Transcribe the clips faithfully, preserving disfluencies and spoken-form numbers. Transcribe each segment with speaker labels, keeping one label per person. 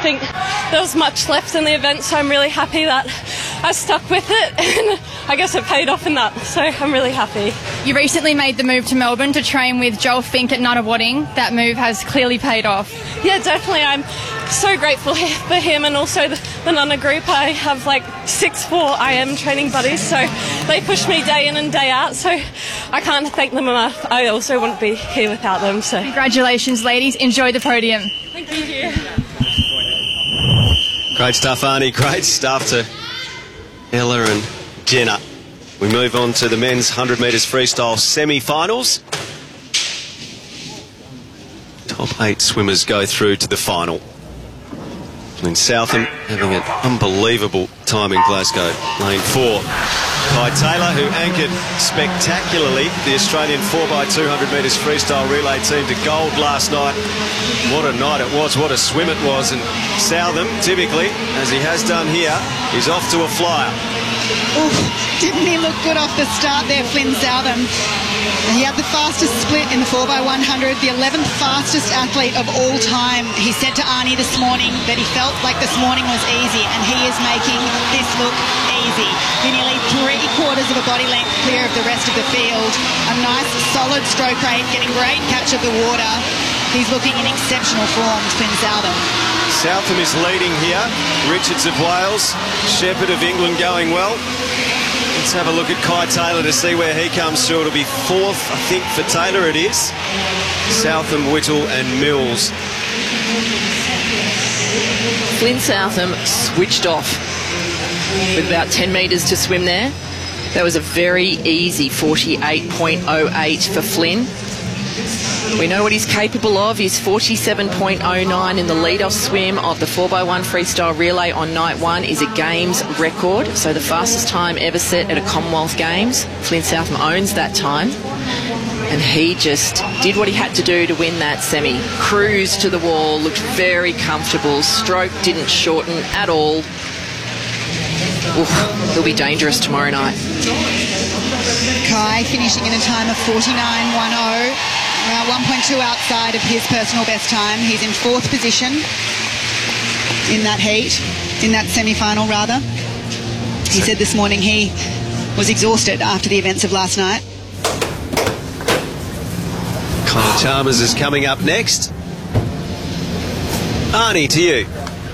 Speaker 1: think there was much left in the event, so I'm really happy that I stuck with it, and I guess it paid off in that, so I'm really happy.
Speaker 2: You recently made the move to Melbourne to train with Joel Fink at Nunawading. That move has clearly paid off.
Speaker 1: Yeah, definitely. I'm so grateful for him and also the, the Nuna group. I have like six four I M training buddies, so they push me day in and day out, so I can't thank them enough. I also wouldn't be here without them. So
Speaker 2: congratulations, ladies. Enjoy the podium.
Speaker 1: Thank you.
Speaker 3: Great stuff, Arnie. Great stuff to Ella and Jenna. We move on to the men's one hundred metres freestyle semi-finals. Top eight swimmers go through to the final. Flynn Southam having an unbelievable time in Glasgow. Lane four. Kai Taylor, who anchored spectacularly the Australian four by two hundred metres freestyle relay team to gold last night. What a night it was, what a swim it was. And Southam, typically, as he has done here, is off to a flyer.
Speaker 4: Oof, didn't he look good off the start there, Flynn Southam? He had the fastest split in the four by one hundred, the eleventh fastest athlete of all time. He said to Arnie this morning that he felt like this morning was easy, and he is making this look easy. He's nearly three quarters of a body length clear of the rest of the field. A nice solid stroke rate, getting great catch of the water. He's looking in exceptional form, Flynn Southam.
Speaker 3: Southam is leading here. Richards of Wales, Shepherd of England going well. Let's have a look at Kai Taylor to see where he comes through. It'll be fourth, I think, for Taylor it is. Southam, Whittle and Mills.
Speaker 5: Flynn Southam switched off with about ten metres to swim there. That was a very easy forty-eight point oh eight for Flynn. We know what he's capable of. He's forty-seven point oh nine in the lead-off swim of the four by one freestyle relay on night one is a Games record, so the fastest time ever set at a Commonwealth Games. Flynn Southam owns that time, and he just did what he had to do to win that semi. Cruised to the wall, looked very comfortable, stroke didn't shorten at all. Oof, he'll be dangerous tomorrow night.
Speaker 4: Kai finishing in a time of forty-nine one oh. Uh, one point two outside of his personal best time. He's in fourth position in that heat, in that semi-final rather. He said this morning he was exhausted after the events of last night.
Speaker 3: Kyle Chalmers is coming up next. Arnie, to you.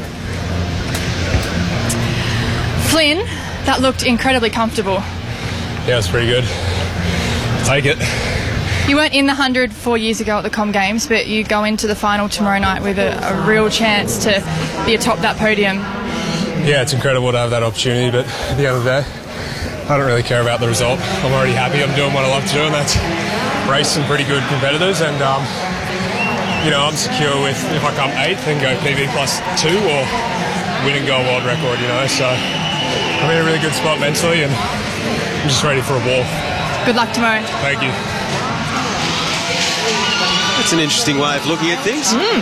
Speaker 2: Flynn, that looked incredibly comfortable.
Speaker 6: Yeah, it's pretty good. Take it.
Speaker 2: You weren't in the one hundred four years ago at the Com Games, but you go into the final tomorrow night with a, a real chance to be atop that podium.
Speaker 6: Yeah, it's incredible to have that opportunity, but at the end of the day, I don't really care about the result. I'm already happy. I'm doing what I love to do, and that's race some pretty good competitors. And, um, you know, I'm secure with if I come eighth and go P B plus two or win and go a world record, you know. So I'm in a really good spot mentally, and I'm just ready for a ball.
Speaker 2: Good luck tomorrow.
Speaker 6: Thank you.
Speaker 3: That's an interesting way of looking at things.
Speaker 5: Mm.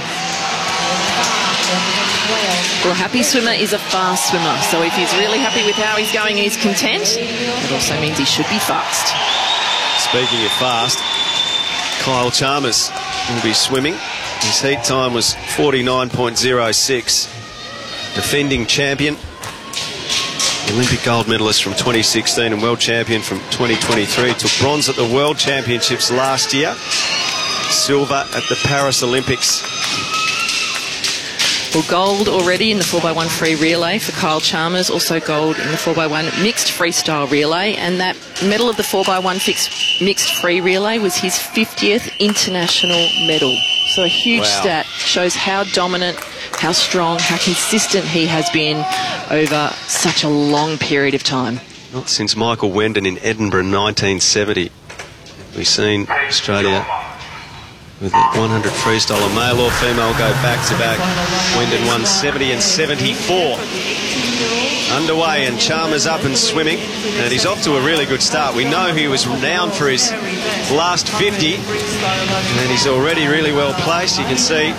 Speaker 5: Well, a happy swimmer is a fast swimmer, so if he's really happy with how he's going and he's content, it also means he should be fast.
Speaker 3: Speaking of fast, Kyle Chalmers will be swimming. His heat time was forty-nine point oh six. Defending champion, Olympic gold medalist from twenty sixteen and world champion from twenty twenty-three. Took bronze at the World Championships last year. Silver at the Paris Olympics.
Speaker 5: Well, gold already in the four by one free relay for Kyle Chalmers, also gold in the four by one mixed freestyle relay, and that medal of the four by one mixed free relay was his fiftieth international medal. So a huge
Speaker 3: Wow.
Speaker 5: stat, shows how dominant, how strong, how consistent he has been over such a long period of time.
Speaker 3: Not since Michael Wendon in Edinburgh nineteen seventy. We've seen Australia with the one hundred freestyle, a male or female, go back to back. Wendon won seventy and seventy-four. Underway, and Chalmers up and swimming, and he's off to a really good start. We know he was renowned for his last fifty, and he's already really well placed. You can see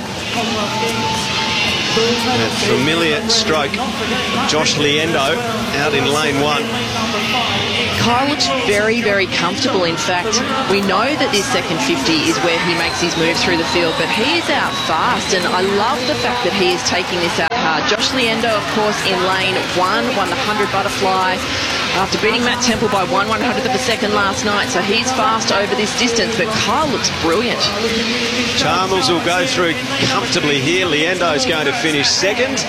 Speaker 3: that familiar stroke of Josh Liendo out in lane one.
Speaker 5: Kyle looks very, very comfortable. In fact, we know that this second fifty is where he makes his move through the field, but he is out fast, and I love the fact that he is taking this out hard. Uh, Josh Liendo, of course, in lane one, won the one hundred butterfly after beating Matt Temple by one one hundredth of a second last night. So he's fast over this distance, but Kyle looks brilliant.
Speaker 3: Chalmers will go through comfortably here. Liendo's going to finish second.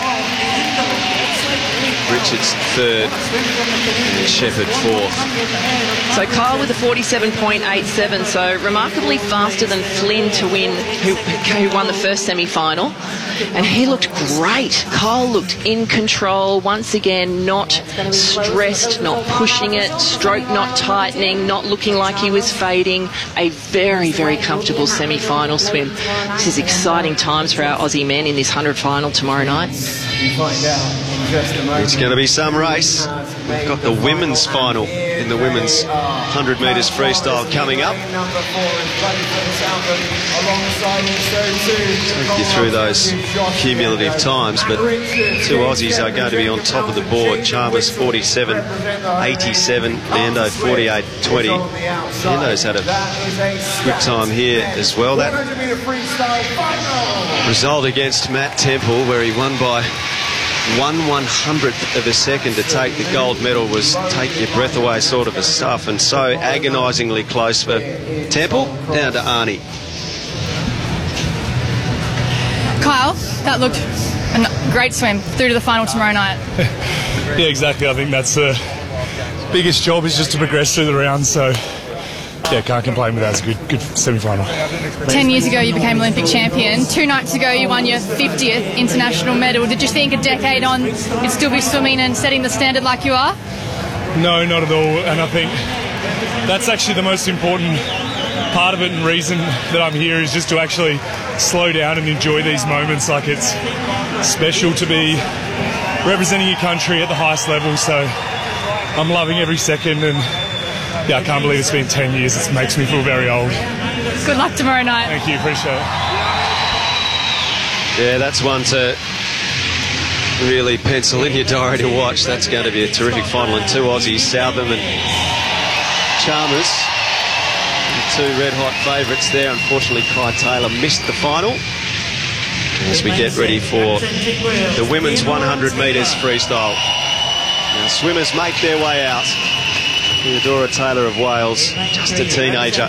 Speaker 3: Richards third and Shepherd fourth.
Speaker 5: So Kyle with a forty-seven point eight seven, so remarkably faster than Flynn to win, who, who won the first semi-final. And he looked great. Kyle looked in control, once again, not stressed, not pushing it, stroke not tightening, not looking like he was fading. A very, very comfortable semi-final swim. This is exciting times for our Aussie men in this one hundred final tomorrow night.
Speaker 3: It's going to be some race. We've got the women's final in the women's one hundred metres freestyle coming up. Take you through those cumulative times, but two Aussies are going to be on top of the board. Chalmers forty-seven eighty-seven, Liendo forty-eight twenty. Liendo's had a good time here as well. That result against Matt Temple, where he won by one one hundredth of a second to take the gold medal, was take your breath away sort of a stuff, and so agonisingly close for Temple. Down to Arnie.
Speaker 2: Kyle, that looked a great swim through to the final tomorrow night.
Speaker 6: Yeah, exactly. I think that's the biggest job, is just to progress through the round. So yeah, can't complain with that. It's a good, good semi-final.
Speaker 2: Ten years ago you became Olympic champion. Two nights ago you won your fiftieth international medal. Did you think a decade on you'd still be swimming and setting the standard like you are?
Speaker 6: No, not at all. And I think that's actually the most important part of it, and reason that I'm here is just to actually slow down and enjoy these moments. Like, it's special to be representing your country at the highest level. So I'm loving every second, and yeah, I can't believe it's been ten years. It makes me feel very old.
Speaker 2: Good luck tomorrow night.
Speaker 6: Thank you, appreciate it.
Speaker 3: Yeah, that's one to really pencil in your diary to watch. That's going to be a terrific final, and two Aussies, Southam and Chalmers, the two red-hot favourites there. Unfortunately, Kai Taylor missed the final. As we get ready for the women's one hundred metres freestyle. Now, swimmers make their way out. Theodora Taylor of Wales, just a teenager.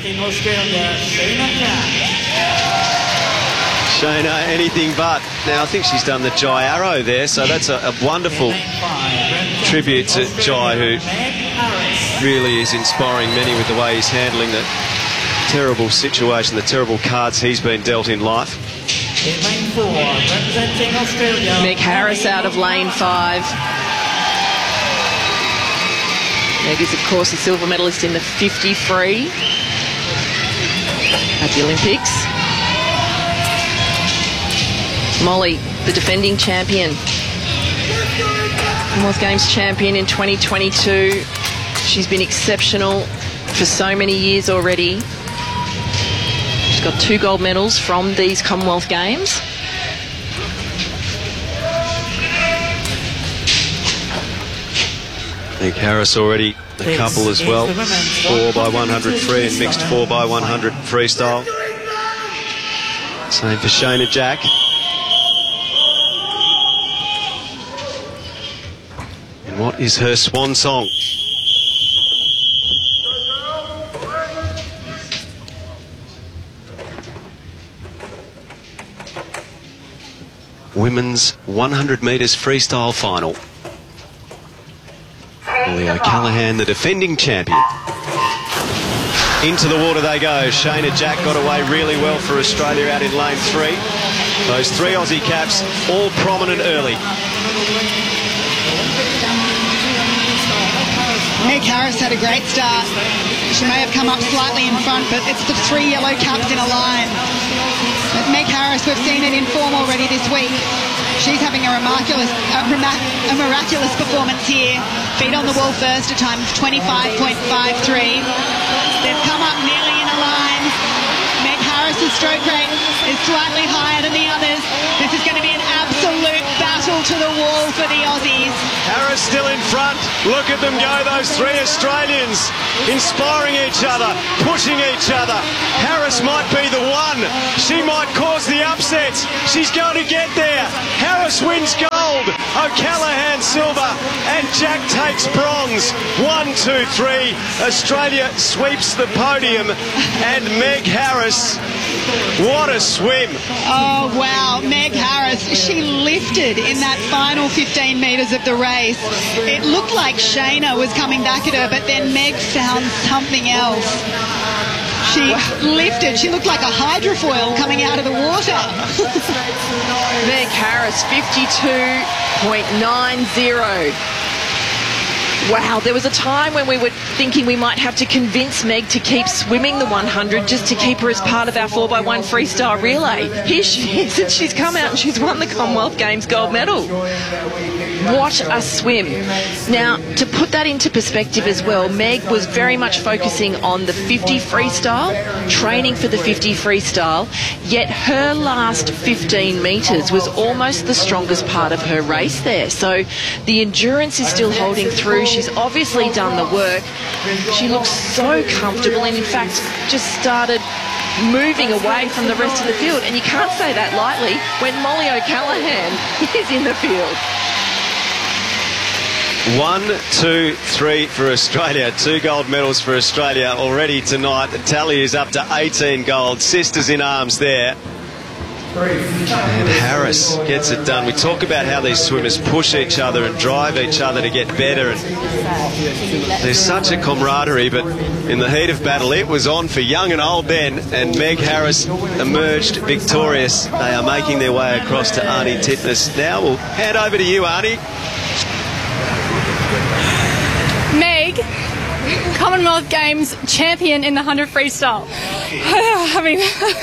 Speaker 3: Shayna, anything but. Now, I think she's done the Jai Arrow there, so that's a, a wonderful tribute to Jai, who really is inspiring many with the way he's handling the terrible situation, the terrible cards he's been dealt in life.
Speaker 5: Meg Harris out of lane five. Meg is, of course, a silver medalist in the fifty free at the Olympics. Molly, the defending champion, Commonwealth Games champion in twenty twenty-two. She's been exceptional for so many years already. She's got two gold medals from these Commonwealth Games.
Speaker 3: Meg Harris already a couple as well. Four by one hundred free and mixed four by one hundred freestyle. Same for Shayna Jack. And what is her swan song? Women's one hundred metres freestyle final. Leo Callaghan, the defending champion. Into the water they go. Shayna Jack got away really well for Australia out in lane three. Those three Aussie caps, all prominent early.
Speaker 4: Meg Harris had a great start. She may have come up slightly in front, but it's the three yellow caps in a line. But Meg Harris, we've seen it in form already this week. She's having a miraculous, a, a miraculous performance here. Feet on the wall first, a time of twenty-five point five three. They've come up nearly in a line. Meg Harris's stroke rate is slightly higher than the others. This is going to be an absolute battle to the wall for the Aussies.
Speaker 3: Harris still in front. Look at them go, those three Australians, inspiring each other, pushing each other. Harris might be the one. She might cause the upset. She's going to get there. Harris wins gold. gold, O'Callaghan silver, and Jack takes bronze. One, two, three. Australia sweeps the podium, and Meg Harris, what a swim.
Speaker 4: Oh, wow. Meg Harris, she lifted in that final fifteen metres of the race. It looked like Shayna was coming back at her, but then Meg found something else. She lifted. She looked like a hydrofoil coming out of the water.
Speaker 5: Meg Harris, fifty-two point nine zero. Wow, there was a time when we were thinking we might have to convince Meg to keep swimming the one hundred just to keep her as part of our four by one freestyle relay. Here she is, and she's come out and she's won the Commonwealth Games gold medal. What a swim. Now, to put that into perspective as well, Meg was very much focusing on the fifty freestyle, training for the fifty freestyle, yet her last fifteen metres was almost the strongest part of her race there. So the endurance is still holding through. She's obviously done the work. She looks so comfortable and in fact just started moving away from the rest of the field. And you can't say that lightly when Molly O'Callaghan is in the field.
Speaker 3: One, two, three for Australia. Two gold medals for Australia already tonight. The tally is up to eighteen gold. Sisters in arms there. And Harris gets it done. We talk about how these swimmers push each other and drive each other to get better. And there's such a camaraderie, but in the heat of battle, it was on for young and old then. And Meg Harris emerged victorious. They are making their way across to Arnie Titmus. Now we'll hand over to you, Arnie.
Speaker 2: Meg, Commonwealth Games champion in the one hundred freestyle.
Speaker 1: I mean,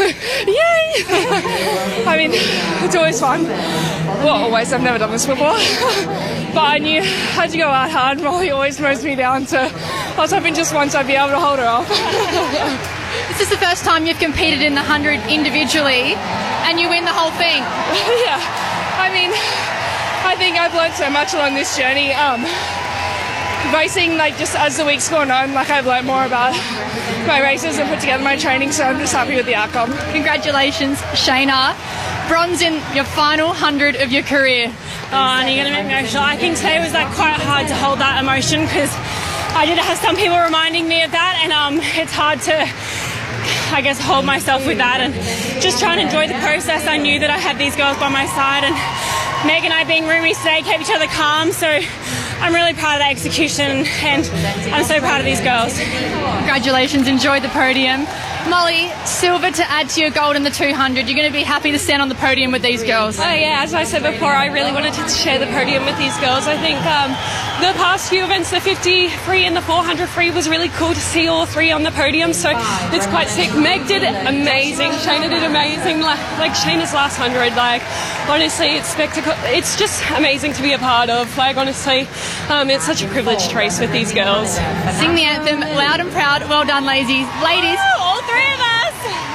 Speaker 1: yay! I mean, it's always fun. Well, always. I've never done this before. But I knew I had to go out hard. Molly always mows me down, so I was hoping just once I'd be able to hold her off.
Speaker 2: This is the first time you've competed in the one hundred individually, and you win the whole thing.
Speaker 1: Yeah. I mean, I think I've learned so much along this journey. Um, Racing, like, just as the week's gone on, like, I've learned more about my races and put together my training, so I'm just happy with the outcome.
Speaker 2: Congratulations, Shayna. Bronze in your final hundred of your career.
Speaker 1: Oh, and you're going to make me emotional. I think today was, like, quite hard to hold that emotion because I did have some people reminding me of that, and um, it's hard to, I guess, hold myself with that and just try and enjoy the process. I knew that I had these girls by my side, and Meg and I being roomies today kept each other calm, so I'm really proud of that execution, and I'm so proud of these girls.
Speaker 2: Congratulations, enjoy the podium. Molly, silver to add to your gold in the two hundred. You're going to be happy to stand on the podium with these girls.
Speaker 1: Oh yeah, as I said before, I really wanted to share the podium with these girls. I think um, the past few events, the fifty free and the four hundred free, was really cool to see all three on the podium, so it's quite sick. Meg did amazing, Shayna did amazing, like, like Shayna's last hundred, like, honestly, it's spectacle. It's just amazing to be a part of, like, honestly, um, it's such a privileged race with these girls.
Speaker 2: Sing the anthem loud and proud. Well done, ladies. Ladies.
Speaker 1: Woo, all three of us.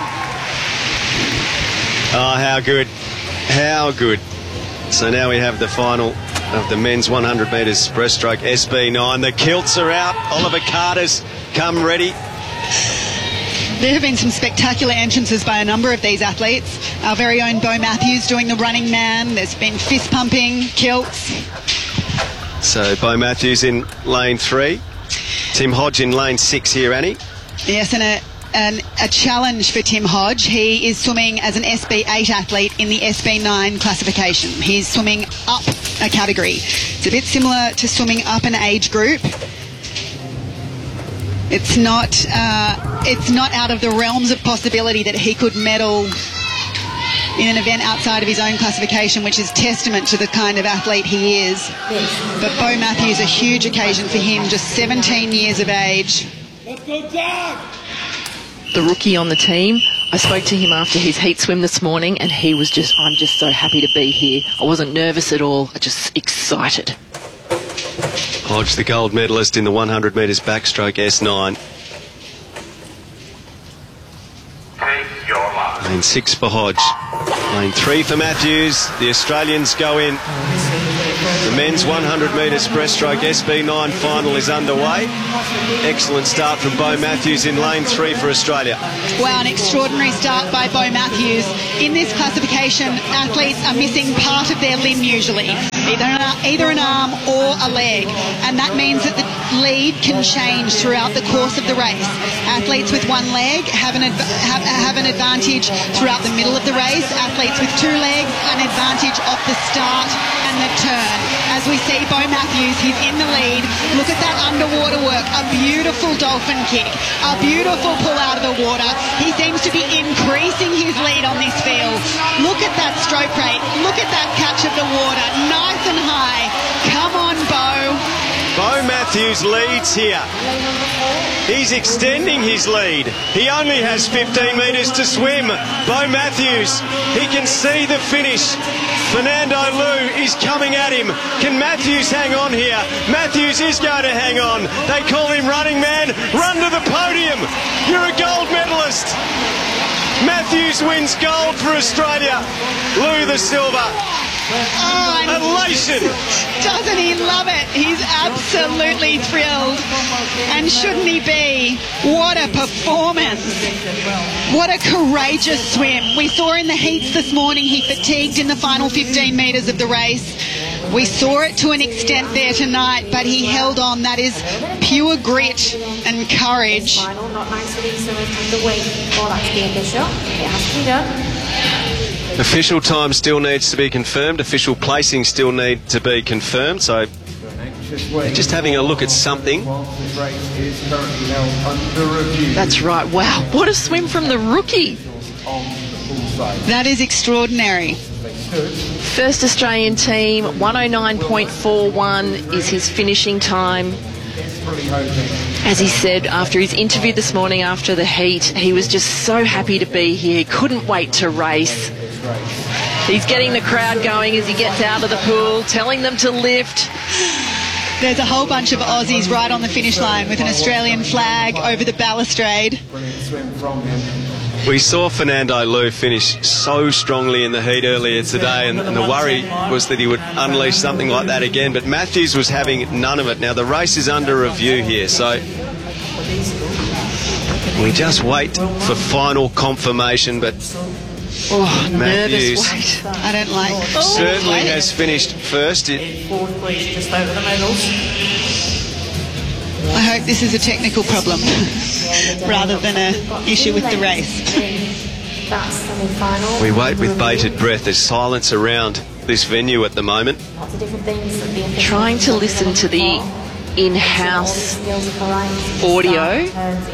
Speaker 3: Oh, how good. How good. So now we have the final of the men's one hundred metres breaststroke S B nine. The kilts are out. Oliver Carter's come ready.
Speaker 4: There have been some spectacular entrances by a number of these athletes. Our very own Bo Matthews doing the running man. There's been fist pumping, kilts.
Speaker 3: So Bo Matthews in lane three. Tim Hodge in lane six here, Annie.
Speaker 4: Yes, and a, an, a challenge for Tim Hodge. He is swimming as an S B eight athlete in the S B nine classification. He's swimming up a category. It's a bit similar to swimming up an age group. It's not, uh, it's not out of the realms of possibility that he could medal in an event outside of his own classification, which is testament to the kind of athlete he is. But Bo Matthews, a huge occasion for him, just seventeen years of age.
Speaker 7: Let's go, Doug!
Speaker 5: The rookie on the team, I spoke to him after his heat swim this morning, and he was just, I'm just so happy to be here. I wasn't nervous at all, I just excited.
Speaker 3: Hodge, the gold medalist in the one hundred metres backstroke S nine.
Speaker 7: Take your mark.
Speaker 3: Lane six for Hodge. Lane three for Matthews. The Australians go in. The men's one hundred metres breaststroke S B nine final is underway. Excellent start from Bo Matthews in lane three for Australia.
Speaker 4: Wow, an extraordinary start by Bo Matthews. In this classification, athletes are missing part of their limb usually, either an, either an arm or a leg, and that means that the lead can change throughout the course of the race. Athletes with one leg have an, adv- have, have an advantage throughout the middle of the race. Athletes with two legs, an advantage off the start and the turn. As we see Bo Matthews, he's in the lead. Look at that underwater work, a beautiful dolphin kick, a beautiful pull out of the water. He seems to be increasing his lead on this field. Look at that stroke rate, look at that catch of the water, nice and high. Come on, Bo.
Speaker 3: Bo Matthews leads here. He's extending his lead. He only has fifteen metres to swim. Bo Matthews, he can see the finish. Fernando Liu is coming at him. Can Matthews hang on here? Matthews is going to hang on. They call him running man. Run to the podium. You're a gold medalist. Matthews wins gold for Australia. Liu the silver.
Speaker 4: Oh, and
Speaker 3: elation!
Speaker 4: Doesn't he love it? He's absolutely thrilled. And shouldn't he be? What a performance. What a courageous swim. We saw in the heats this morning he fatigued in the final fifteen metres of the race. We saw it to an extent there tonight, but he held on. That is pure grit and courage.
Speaker 7: Final, not nicely, so the weight for that to be official. It has to be done.
Speaker 3: Official time still needs to be confirmed. Official placing still need to be confirmed. So just having a look at something.
Speaker 5: That's right. Wow, what a swim from the rookie.
Speaker 4: That is extraordinary.
Speaker 5: First Australian team, one oh nine point four one is his finishing time. As he said after his interview this morning after the heat, he was just so happy to be here, couldn't wait to race. He's getting the crowd going as he gets out of the pool, telling them to lift.
Speaker 4: There's a whole bunch of Aussies right on the finish line with an Australian flag over the balustrade.
Speaker 3: We saw Fernando Liu finish so strongly in the heat earlier today, and, and the worry was that he would unleash something like that again, but Matthews was having none of it. Now the race is under review here, so we just wait for final confirmation, but
Speaker 5: oh,
Speaker 3: Matthews
Speaker 5: nervous wait.
Speaker 4: I don't like.
Speaker 3: certainly oh, has finished first. It,
Speaker 7: Fourth place, just over the medals.
Speaker 4: I hope this is a technical problem rather than an issue with the race.
Speaker 7: That's semi-final.
Speaker 3: we wait with bated breath. There's silence around this venue at the moment.
Speaker 7: Lots of different things that the
Speaker 5: Trying to listen to the in-house audio.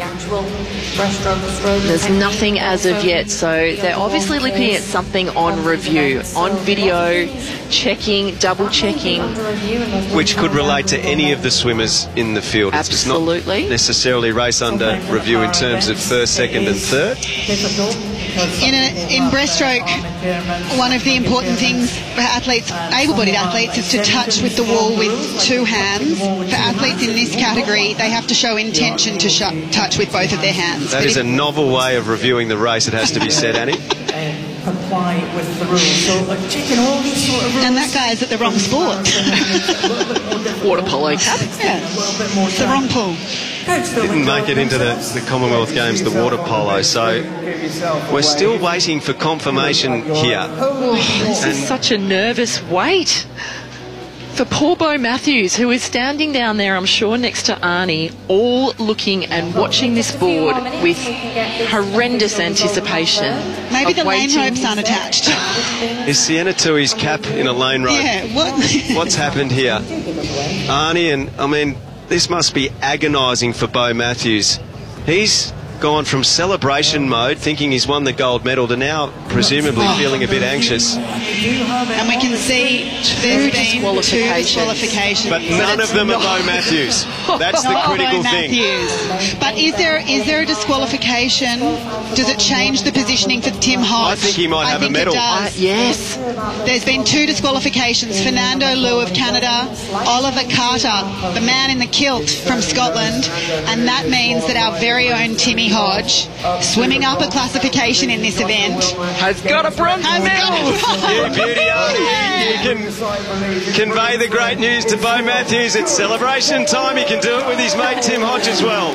Speaker 5: There's nothing as of yet, so they're obviously looking at something on review, on video, checking, double checking.
Speaker 3: Which could relate to any of the swimmers in the field.
Speaker 5: Absolutely.
Speaker 3: It's not necessarily race under review in terms of first, second and third.
Speaker 4: In, a, in breaststroke, one of the important things for athletes, able-bodied athletes, is to touch with the wall with two hands. For athletes in this category, they have to show intention to sh- touch with both of their hands.
Speaker 3: That
Speaker 4: But
Speaker 3: is
Speaker 4: if-
Speaker 3: a novel way of reviewing the race, it has to be said, Annie.
Speaker 8: Comply with the rules. So like checking all these sort of rules.
Speaker 4: And that guy is at the wrong sport.
Speaker 5: Water polo cap.
Speaker 4: Yeah, it's the wrong pool.
Speaker 3: Didn't make it into the, the Commonwealth Games, the water polo, so we're still waiting for confirmation here.
Speaker 5: Oh, this is such a nervous wait for poor Bo Matthews, who is standing down there, I'm sure, next to Arnie, all looking and watching this board with horrendous anticipation.
Speaker 4: Maybe the lane
Speaker 5: waiting.
Speaker 4: ropes aren't attached.
Speaker 3: Is Sienna Tui's cap in a lane rope?
Speaker 4: Yeah, what?
Speaker 3: What's happened here? Arnie, and I mean, this must be agonising for Bo Matthews. He's gone from celebration mode, thinking he's won the gold medal, to now presumably
Speaker 4: Oh.
Speaker 3: feeling a bit anxious.
Speaker 4: And we can see There's
Speaker 5: Two
Speaker 4: been two
Speaker 5: disqualifications.
Speaker 4: disqualifications.
Speaker 3: But none of them are Bo Matthews. That's the
Speaker 4: Not
Speaker 3: critical
Speaker 4: Bo
Speaker 3: thing.
Speaker 4: Matthews. But is there is there a disqualification? Does it change the positioning for Tim Hodge?
Speaker 3: I think he might
Speaker 4: I
Speaker 3: have a
Speaker 4: think
Speaker 3: medal.
Speaker 4: It does.
Speaker 5: Uh, yes.
Speaker 4: There's been two disqualifications. Fernando Liu of Canada, Oliver Carter, the man in the kilt from Scotland, and that means that our very own Timmy Hodge, swimming up a classification in this event,
Speaker 5: Has got a bronze
Speaker 4: has
Speaker 5: medal.
Speaker 4: got
Speaker 3: You beauty, Arnie. You can convey the great news to Bo Matthews. It's celebration time. He can do it with his mate Tim Hodge as well.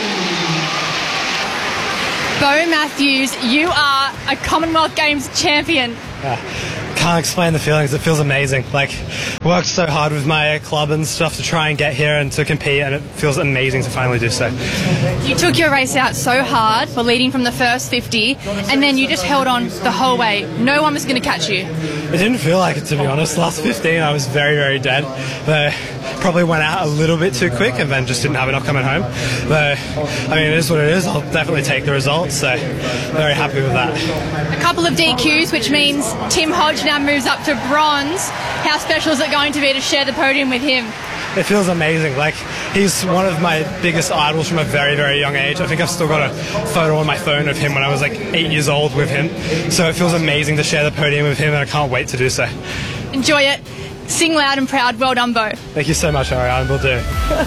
Speaker 2: Bo Matthews, you are a Commonwealth Games champion.
Speaker 9: Can't explain the feelings. It feels amazing. Like, worked so hard with my club and stuff to try and get here and to compete, and it feels amazing to finally do so.
Speaker 2: You took your race out so hard for leading from the first fifty, and then you just held on the whole way. No one was going to catch you.
Speaker 9: It didn't feel like it, to be honest. Last fifteen, I was very, very dead. But probably went out a little bit too quick and then just didn't have enough coming home. But, I mean, it is what it is. I'll definitely take the results, so very happy with that.
Speaker 2: A couple of D Qs, which means Tim Hodge now moves up to bronze. How special is it going to be to share the podium with him?
Speaker 9: It feels amazing. Like, he's one of my biggest idols from a very, very young age. I think I've still got a photo on my phone of him when I was like eight years old with him. So it feels amazing to share the podium with him, and I can't wait to do so.
Speaker 2: Enjoy it. Sing loud and proud. Well done, Bo.
Speaker 9: Thank you so much, Ariane. Will do.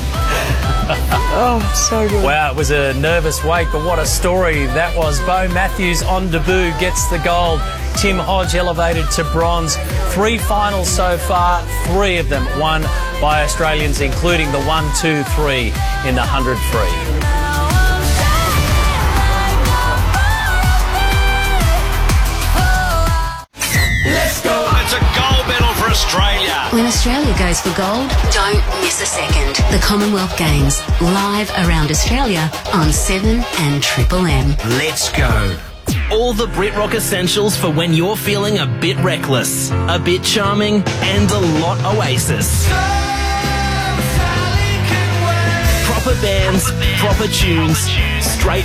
Speaker 5: Oh, so good.
Speaker 10: Wow, it was a nervous wait, but what a story that was. Bo Matthews on debut gets the gold. Tim Hodge elevated to bronze. Three finals so far, three of them won by Australians, including the one, two, three in the one hundred free.
Speaker 3: It's a gold medal for Australia.
Speaker 11: When Australia goes for gold, don't miss a second. The Commonwealth Games, live around Australia on seven and Triple M.
Speaker 12: Let's go. All the BritRock essentials for when you're feeling a bit reckless, a bit charming, and a lot Oasis. Proper bands, proper tunes, straight